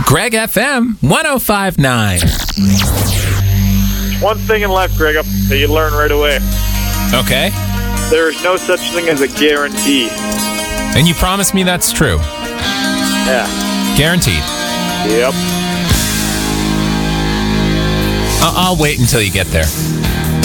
Greg FM 105.9. One thing in life, Greg, that you learn right away. Okay. There is no such thing as a guarantee. And you promise me that's true? Yeah. Guaranteed. Yep. I'll wait until you get there.